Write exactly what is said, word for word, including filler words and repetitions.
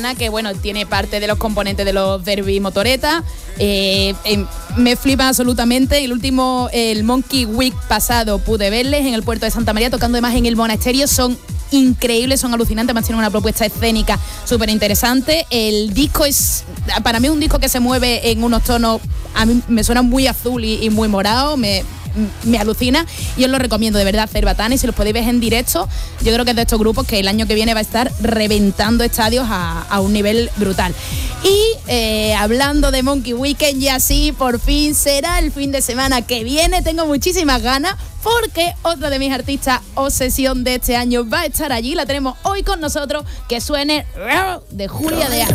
sevillana que, bueno, tiene parte de los componentes de los Derby Motoreta. Eh, eh, me flipa absolutamente. El último, el Monkey Week pasado, pude verles en el puerto de Santa María, tocando además en el monasterio. Son increíbles, son alucinantes, más tienen una propuesta escénica súper interesante. El disco es, para mí, un disco que se mueve en unos tonos, a mí me suena muy azul y, y muy morado, me, me alucina y os lo recomiendo de verdad, Cerbatana, y si los podéis ver en directo, yo creo que es de estos grupos que el año que viene va a estar reventando estadios a, a un nivel brutal. Y eh, hablando de Monkey Weekend, ya sí, por fin será el fin de semana que viene, tengo muchísimas ganas, porque otra de mis artistas obsesión de este año va a estar allí, la tenemos hoy con nosotros, que suene de Julia de Arco.